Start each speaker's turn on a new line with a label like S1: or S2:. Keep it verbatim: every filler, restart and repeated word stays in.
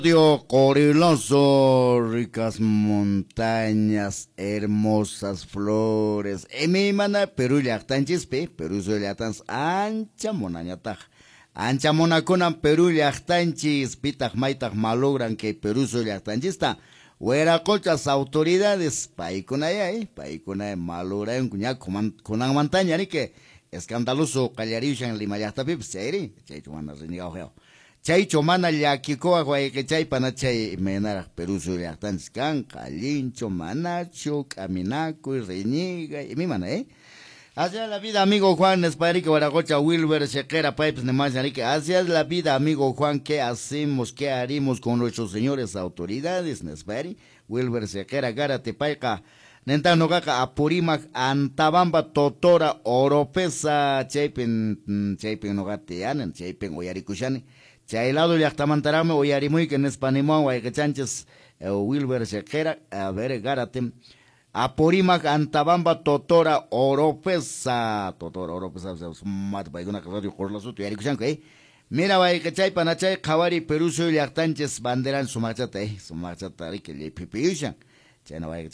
S1: Dio coriloso, ricas montañas, hermosas flores. Emi mana Perú llaqtanchis pe, Perú so llaqtans ancha monañataq. Ancha monakunan Perú llaqtanchis pitaq maytaq malogran que Perú so llaqtanchista. Hueracolchas autoridades, paikunayay, paikunay malogran kuña kunan montaña ni que escandaloso callarishan lima llaqtapi, seri, chaychumana rinigao geo. Chay chomana llakikoa guayque chay pana chay menara Perú su llaqtanchis kan qalincho manacho caminaco y reñiga y mi mana eh hacia la vida amigo Juan Esparique Guaragocha Wilber Sequera Pipes Nemazarique hacia la vida amigo Juan qué hacemos qué haremos con nuestros señores autoridades Nespari Wilber Sequera Gárate Paica Nentano Gaca Apurimac Antabamba Totora Oropesa Chaypen Chaypen Nogatianen Chaypen Oyarikushani Chaylado llaqtamantarame uyarimuy que en español que chanches Wilber Sequera a ver garatem Apurimac Antabamba Totora Oropesa Totora Oropesa mat baiguna radio corlasu tu yarikusan que mira vai que chay panachay khawari Perú so llaqtanches banderan sumachata eh sumachata que le pipiyushan chayna vai